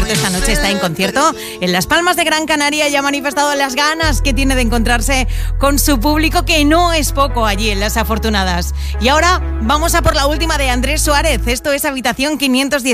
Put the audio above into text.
cierto, esta noche está en concierto en Las Palmas de Gran Canaria y ha manifestado las ganas que tiene de encontrarse con su público, que no es poco allí en Las Afortunadas. Y ahora vamos a por la última de Andrés Suárez. Esto es Habitación 510.